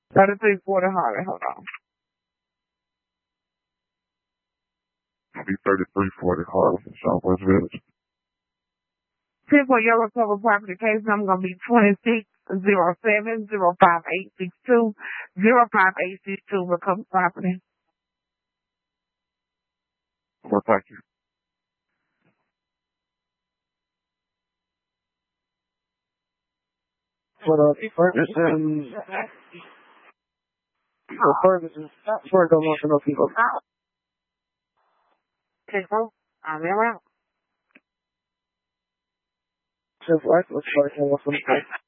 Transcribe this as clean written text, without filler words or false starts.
3340 Harley. Hold on. It'll be 3340 Harley in Southwest Village. 10-4 Yellow Cover property case number going to be 2607-05862, 05862 recovered property. Well, thank you. Ferguson. Ferguson. Ferguson wants to know people. Okay, so I'm around. Just like, let's start with some